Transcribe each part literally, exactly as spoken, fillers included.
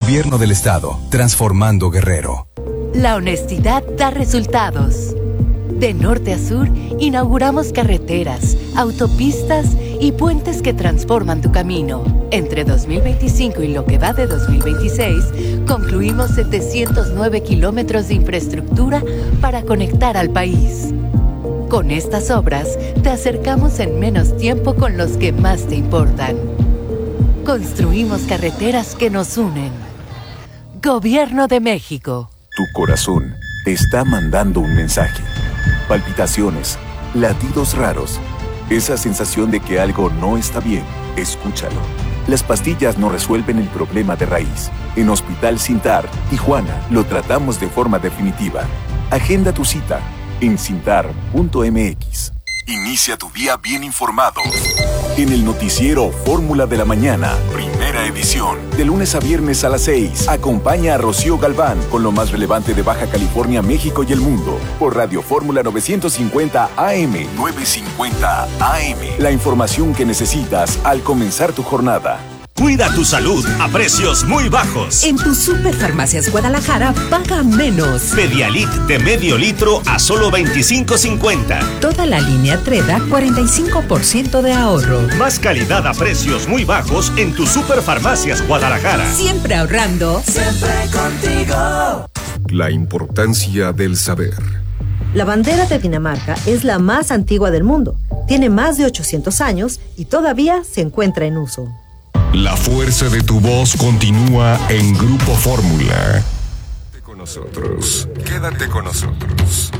Gobierno del Estado, transformando Guerrero. La honestidad da resultados. De norte a sur, inauguramos carreteras, autopistas y puentes que transforman tu camino. Entre dos mil veinticinco y lo que va de dos mil veintiséis, concluimos setecientos nueve kilómetros de infraestructura para conectar al país. Con estas obras, te acercamos en menos tiempo con los que más te importan. Construimos carreteras que nos unen. Gobierno de México. Tu corazón te está mandando un mensaje. Palpitaciones, latidos raros, esa sensación de que algo no está bien. Escúchalo. Las pastillas no resuelven el problema de raíz. En Hospital Sintar, Tijuana, lo tratamos de forma definitiva. Agenda tu cita en sintar punto m x. Inicia tu día bien informado. En el noticiero Fórmula de la Mañana, primera edición, de lunes a viernes a las seis. Acompaña a Rocío Galván con lo más relevante de Baja California, México y el mundo. Por Radio Fórmula novecientos cincuenta A M. novecientos cincuenta A M. La información que necesitas al comenzar tu jornada. Cuida tu salud a precios muy bajos. En tu Superfarmacias Guadalajara, paga menos. Pedialit de medio litro a solo veinticinco cincuenta. Toda la línea Treda, cuarenta y cinco por ciento de ahorro. Más calidad a precios muy bajos en tu Superfarmacias Guadalajara. Siempre ahorrando. Siempre contigo. La importancia del saber. La bandera de Dinamarca es la más antigua del mundo. Tiene más de ochocientos años y todavía se encuentra en uso. La fuerza de tu voz continúa en Grupo Fórmula. Quédate con nosotros. Quédate con nosotros.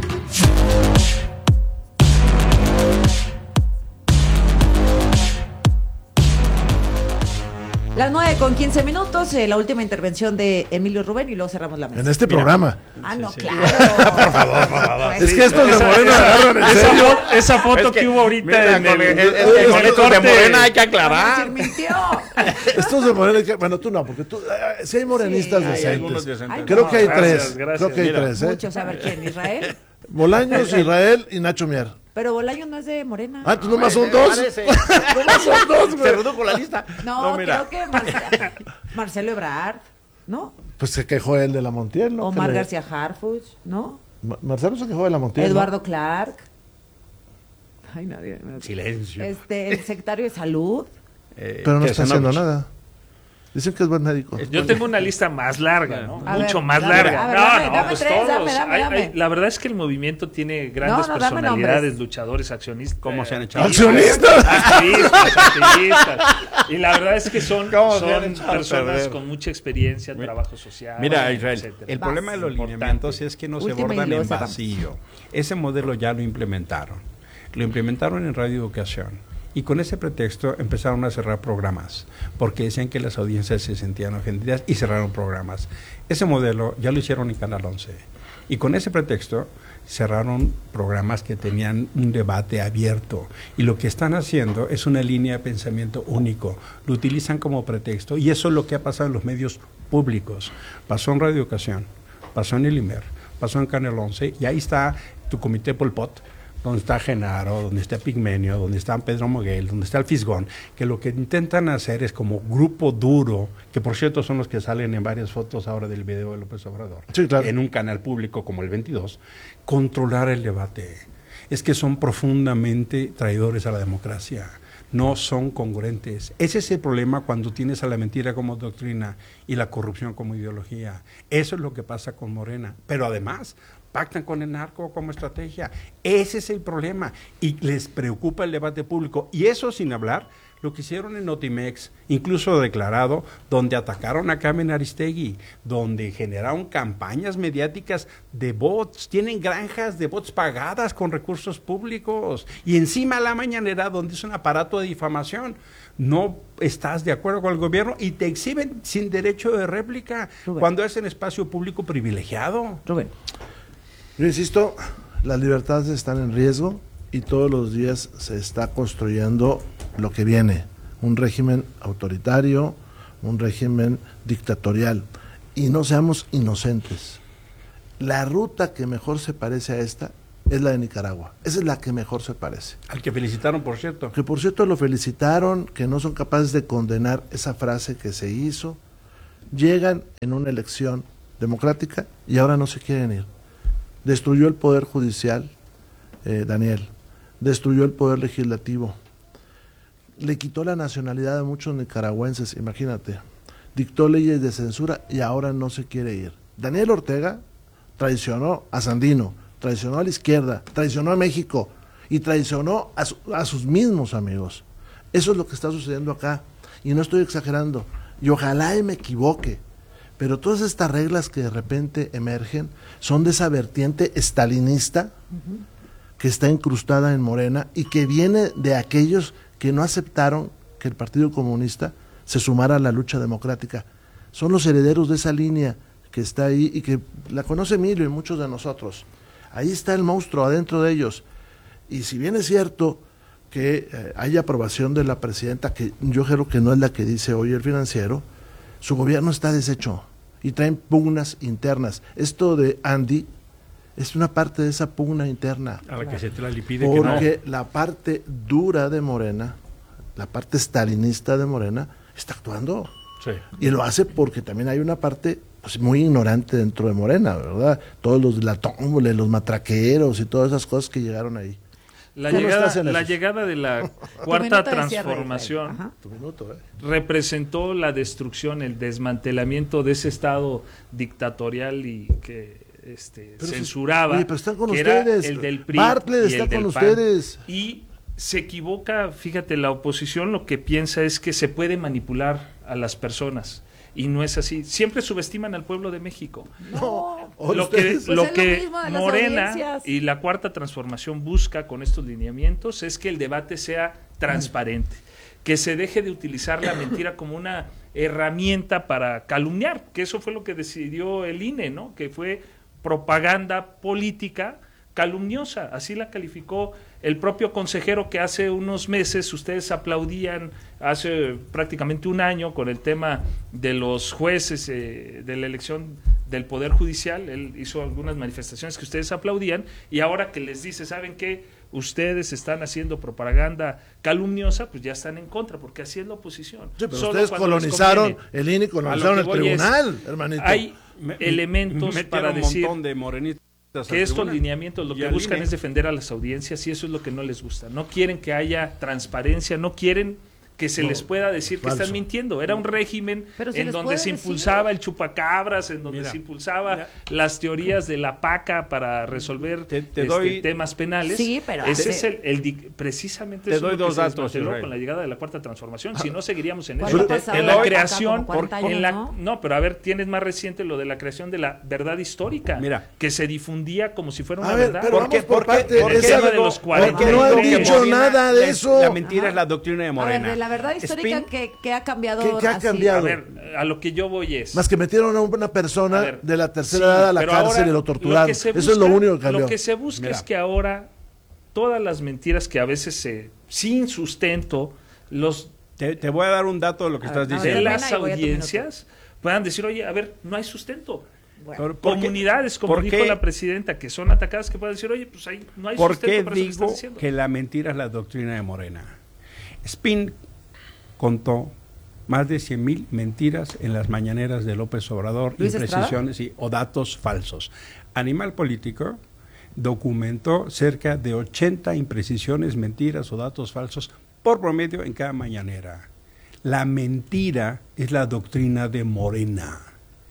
Las nueve con quince minutos, eh, la última intervención de Emilio Rubén y luego cerramos la mesa. En este Mira. programa. Ah, no, sí, sí. claro. por favor, por favor. Pues es sí. que estos de Morena agarran en esa, serio. foto, esa foto es que, que hubo ahorita mira, en el, el, el, el, el, el estos de Morena hay que aclarar. Estos de Morena, bueno, tú no, porque tú, eh, si hay morenistas sí, decentes. Hay decentes. Creo que hay gracias, tres. Gracias. Creo que hay Mira, tres, ¿eh? Muchos, a ver quién, Israel. Bolaños, Israel y Nacho Mier. Pero Bolaños no es de Morena. Ah, tú nomás son dos. Nomás son dos, güey. Se redujo la lista. No, no creo que Marcelo, Marcelo Ebrard, ¿no? Pues se quejó él de la Montiel, ¿no? Omar le... García Harfuch, ¿no? Ma- Marcelo se quejó de la Montiel. Eduardo ¿no? Clark. Ay, nadie. nadie. Silencio. Este, el secretario de Salud. Eh, Pero no está haciendo nada. Dicen que es buen médico. Yo tengo una lista más larga, ¿no? A Mucho ver, más dame, larga. a ver, no, dame, no, dame pues tres, todos. dame, dame, Hay, dame. hay, la verdad es que el movimiento tiene grandes No, no, dame personalidades, nombres. luchadores, accionistas. ¿Cómo se han echado? ¿Accionistas? Activistas, activistas. Y la verdad es que son, son echado a personas perder? con mucha experiencia, trabajo social. Mira, Israel, etcétera. el problema de los Importante. lineamientos es que no Última se y bordan luego en cerramos. vacío. Ese modelo ya lo implementaron. Lo implementaron en Radio Educación. Y con ese pretexto empezaron a cerrar programas, porque decían que las audiencias se sentían ofendidas y cerraron programas. Ese modelo ya lo hicieron en Canal once. Y con ese pretexto cerraron programas que tenían un debate abierto. Y lo que están haciendo es una línea de pensamiento único. Lo utilizan como pretexto. Y eso es lo que ha pasado en los medios públicos. Pasó en Radio Educación, pasó en el Imer, pasó en Canal once, y ahí está tu comité Pol Pot, donde está Genaro, donde está Pigmenio, donde está Pedro Moguel, donde está el Fisgón, que lo que intentan hacer es como grupo duro, que por cierto son los que salen en varias fotos ahora del video de López Obrador, sí, claro, en un canal público como el veintidós, controlar el debate. Es que son profundamente traidores a la democracia, no son congruentes. Ese es el problema cuando tienes a la mentira como doctrina y la corrupción como ideología. Eso es lo que pasa con Morena, pero además pactan con el narco como estrategia. Ese es el problema y les preocupa el debate público. Y eso sin hablar lo que hicieron en Notimex, incluso declarado, donde atacaron a Carmen Aristegui, donde generaron campañas mediáticas de bots, tienen granjas de bots pagadas con recursos públicos, y encima la mañanera, donde es un aparato de difamación. No estás de acuerdo con el gobierno y te exhiben sin derecho de réplica, Rubén, cuando es en espacio público privilegiado. Rubén. Yo insisto, las libertades están en riesgo y todos los días se está construyendo lo que viene, un régimen autoritario, un régimen dictatorial, y no seamos inocentes. La ruta que mejor se parece a esta es la de Nicaragua, esa es la que mejor se parece. Al que felicitaron, por cierto. Que por cierto lo felicitaron, que no son capaces de condenar esa frase que se hizo, Llegan en una elección democrática y ahora no se quieren ir. Destruyó el poder judicial, eh, Daniel, destruyó el poder legislativo, le quitó la nacionalidad a muchos nicaragüenses, imagínate, dictó leyes de censura y ahora no se quiere ir. Daniel Ortega traicionó a Sandino, traicionó a la izquierda, traicionó a México y traicionó a, su, a sus mismos amigos. Eso es lo que está sucediendo acá y no estoy exagerando y ojalá y me equivoque, pero todas estas reglas que de repente emergen son de esa vertiente estalinista uh-huh. que está incrustada en Morena y que viene de aquellos que no aceptaron que el Partido Comunista se sumara a la lucha democrática. Son los herederos de esa línea que está ahí y que la conoce Emilio y muchos de nosotros. Ahí está el monstruo adentro de ellos. Y si bien es cierto que eh, hay aprobación de la presidenta, que yo creo que no es la que dice hoy el Financiero, su gobierno está deshecho y traen pugnas internas. Esto de Andy es una parte de esa pugna interna. A la que se le pide porque que no. la parte dura de Morena, la parte stalinista de Morena, está actuando. Sí. Y lo hace porque también hay una parte pues, muy ignorante dentro de Morena, ¿verdad? Todos los de la tómbola, los matraqueros y todas esas cosas que llegaron ahí. La, llegada, la llegada de la cuarta transformación minuto, eh. representó la destrucción, el desmantelamiento de ese estado dictatorial y que este, censuraba, si, oye, pero están con que ustedes. Era el del P R I Bartlett y está el con del P A N. Ustedes. Y se equivoca, fíjate, la oposición lo que piensa es que se puede manipular a las personas. Y no es así. Siempre subestiman al pueblo de México. No, lo que, pues lo es que lo mismo Morena y la Cuarta Transformación busca con estos lineamientos es que el debate sea transparente, que se deje de utilizar la mentira como una herramienta para calumniar, que eso fue lo que decidió el I N E, ¿no? Que fue propaganda política calumniosa, así la calificó el propio consejero que hace unos meses ustedes aplaudían, hace prácticamente un año, con el tema de los jueces eh, de la elección del Poder Judicial. Él hizo algunas manifestaciones que ustedes aplaudían y ahora que les dice, ¿saben qué? Ustedes están haciendo propaganda calumniosa, pues ya están en contra, porque así es la oposición. Sí, pero Solo ustedes colonizaron el I N E, colonizaron el tribunal, es, hermanito. Hay me, elementos me para un decir montón de morenitos que estos tribunal. lineamientos lo que buscan I N E. es defender a las audiencias y eso es lo que no les gusta. No quieren que haya transparencia, no quieren que se no, les pueda decir que falso. están mintiendo. Era un régimen si en donde se impulsaba decir. el chupacabras, en donde mira, se impulsaba mira. las teorías de la PACA para resolver te, te este, doy, temas penales. Sí, pero ese te, es el, el precisamente te eso doy es lo dos que datos, se desmanteló con la llegada de la Cuarta Transformación. Si no seguiríamos en eso. En la creación, años, en la, ¿no? no, pero a ver, tienes más reciente lo de la creación de la verdad histórica, mira. que se difundía como si fuera una a ver, verdad. Pero ¿Por qué? por Porque, parte porque, esa de los cuarenta, porque no han dicho nada de eso. La mentira Ajá. es la doctrina de Morena. A ver, de la verdad histórica Spin, que, que ha cambiado. ¿Qué, qué ha así? cambiado? A ver, a lo que yo voy es... Más que metieron a una persona a ver, de la tercera sí, edad a la pero cárcel ahora y lo torturaron. Lo busca, eso es lo único que cambió. Lo que se busca Mira. es que ahora todas las mentiras que a veces se sin sustento, los te, te voy a dar un dato de lo que a estás ver, diciendo. de las audiencias puedan decir, oye, a ver, no hay sustento. Bueno, comunidades, como ¿por dijo qué? la presidenta, que son atacadas, que puedan decir, oye, pues ahí no hay ¿Por sustento qué para eso que digo estás diciendo? que la mentira es la doctrina de Morena? Spin contó más de cien mil mentiras en las mañaneras de López Obrador, imprecisiones y, o datos falsos. Animal Político documentó cerca de ochenta imprecisiones, mentiras o datos falsos por promedio en cada mañanera. La mentira es la doctrina de Morena.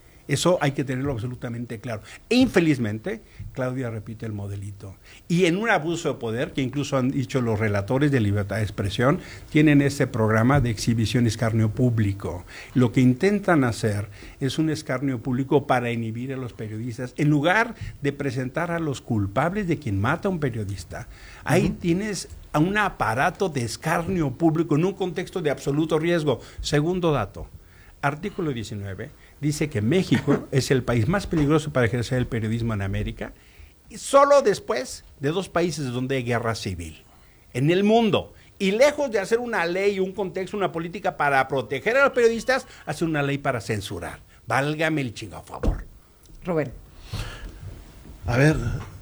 Eso hay que tenerlo absolutamente claro. E infelizmente, Claudia repite el modelito. Y en un abuso de poder, que incluso han dicho los relatores de libertad de expresión, tienen este programa de exhibición y escarnio público. Lo que intentan hacer es un escarnio público para inhibir a los periodistas. En lugar de presentar a los culpables de quien mata a un periodista, ahí uh-huh. tienes a un aparato de escarnio público en un contexto de absoluto riesgo. Segundo dato, artículo diecinueve, dice que México es el país más peligroso para ejercer el periodismo en América, y solo después de dos países donde hay guerra civil en el mundo. Y lejos de hacer una ley, un contexto, una política para proteger a los periodistas, hace una ley para censurar. Válgame el chingo, a favor. Rubén. A ver,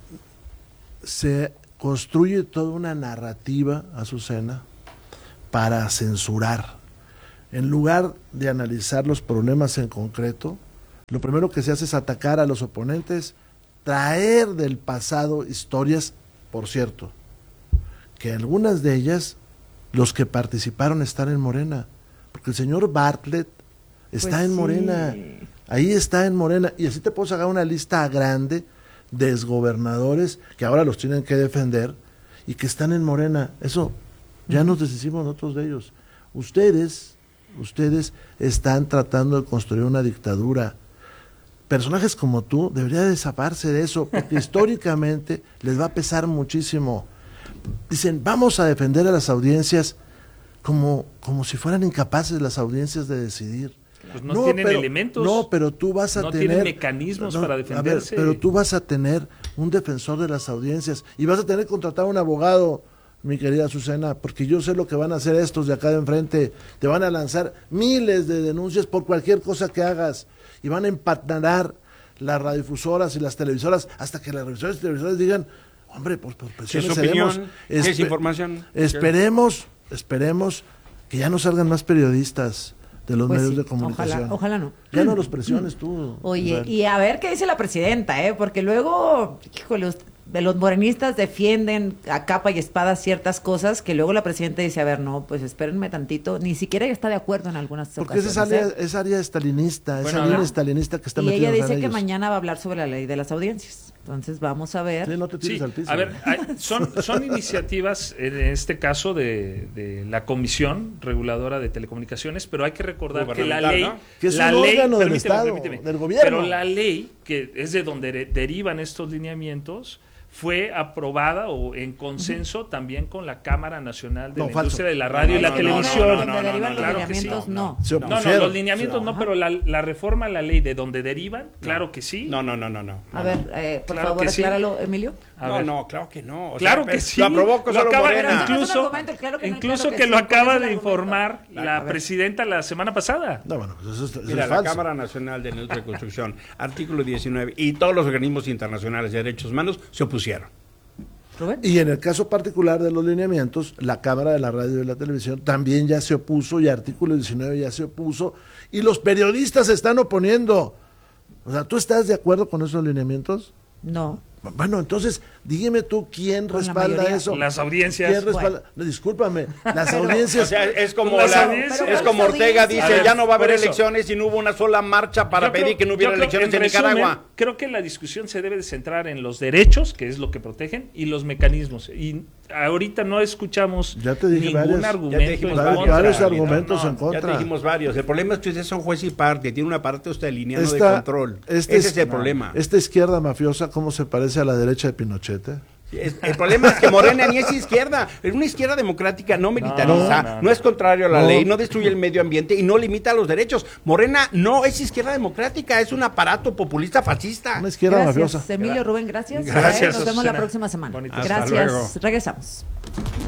se construye toda una narrativa, Azucena, para censurar. en lugar de analizar los problemas en concreto, lo primero que se hace es atacar a los oponentes, traer del pasado historias, por cierto, que algunas de ellas, los que participaron están en Morena, porque el señor Bartlett está Pues en sí. Morena, ahí está en Morena, y así te puedo sacar una lista grande de exgobernadores que ahora los tienen que defender y que están en Morena. Eso ya nos deshicimos nosotros de ellos. Ustedes, ustedes están tratando de construir una dictadura. Personajes como tú deberían de zafarse de eso, porque históricamente les va a pesar muchísimo. Dicen, vamos a defender a las audiencias como, como si fueran incapaces las audiencias de decidir. Pues no, no tienen pero, elementos. No, pero tú vas a no tener... No tienen mecanismos no, para defenderse. A ver, pero tú vas a tener un defensor de las audiencias y vas a tener que contratar a un abogado, mi querida Azucena, porque yo sé lo que van a hacer estos de acá de enfrente. Te van a lanzar miles de denuncias por cualquier cosa que hagas y van a empatanar las radiodifusoras y las televisoras hasta que las radiovisoras y televisoras digan, hombre, pues por presiones ¿Es opinión? ¿Es información? Esperemos, esperemos que ya no salgan más periodistas de los Pues medios sí, de comunicación. Ojalá, ojalá no. Ya no los presiones tú. Oye, o sea, y a ver qué dice la presidenta, ¿eh? Porque luego, híjole, de los morenistas defienden a capa y espada ciertas cosas que luego la presidenta dice, a ver, no, pues espérenme tantito, ni siquiera ella está de acuerdo en algunas porque ocasiones. Porque esa área, ¿eh? esa área estalinista, Bueno, esa línea no. estalinista que está Y metida ella en dice que ellos. mañana va a hablar sobre la ley de las audiencias. Entonces vamos a ver. Sí, no te tires Sí, al piso. a ver, hay- son, son iniciativas, en este caso, de, de la Comisión Reguladora de Telecomunicaciones, pero hay que recordar que la Gubernamental, ley... ¿no? Que es la un ley, órgano del permíteme, Estado, permíteme, del gobierno. Pero la ley, que es de donde de- derivan estos lineamientos, fue aprobada o en consenso uh-huh. también con la Cámara Nacional de No, la falso. Industria de la Radio No, y la no, Televisión. no, no, no, donde derivan los claro que sí. lineamientos, no. Se No, no, opusieron. los lineamientos no, pero la, la reforma a la ley de donde derivan, claro que sí. No, no, no, no, no. A ver, eh, por Claro favor, que sí. acláralo, Emilio. A no, ver. no, claro que no. O Claro sea, que pero sí. Lo aprobó con Lo solo acaba- Morena. Pero incluso argumento, claro que no, incluso claro que que sí. lo ¿Cuál acaba es el de argumento? informar La- la a ver. presidenta la semana pasada. No, bueno, pues eso, es- eso Mira, es la falso. Cámara Nacional de Industria y Construcción, artículo diecinueve, y todos los organismos internacionales de derechos humanos se opusieron. Rubén. Y en el caso particular de los lineamientos, la Cámara de la Radio y la Televisión también ya se opuso y artículo diecinueve ya se opuso y los periodistas se están oponiendo. O sea, ¿tú estás de acuerdo con esos lineamientos? No. Bueno, entonces, dígame tú quién Con la respalda mayoría. eso. Las audiencias. ¿Quién respalda? No, discúlpame, las audiencias. O sea, es como, Las la- audiencias. es como Ortega A dice, ver, ya no va a haber por eso. elecciones y no hubo una sola marcha para Yo pedir creo- que no hubiera yo creo, elecciones en, resumen, Nicaragua. Creo que la discusión se debe de centrar en los derechos, que es lo que protegen, y los mecanismos. Y ahorita no escuchamos Ya te dije ningún varios- ya te argumento dijimos en varios- contra. varios Mira, argumentos no, en contra. Ya te dijimos varios. El problema es que ustedes son juez y parte, tiene un aparato usted-lineano de Esta- control. este Ese es- es el problema. Esta izquierda mafiosa, ¿cómo se parece a la derecha de Pinochet? eh? Es- el problema es que Morena ni es izquierda, es una izquierda democrática, no militariza, no, no, no. no es contrario a la No. ley, no destruye el medio ambiente y no limita los derechos. Morena no es izquierda democrática, es un aparato populista fascista. Una izquierda Gracias, mafiosa. Emilio, Rubén, gracias. Gracias, Nos vemos la Azucena. próxima semana. Bonito. Hasta Gracias. luego. Regresamos.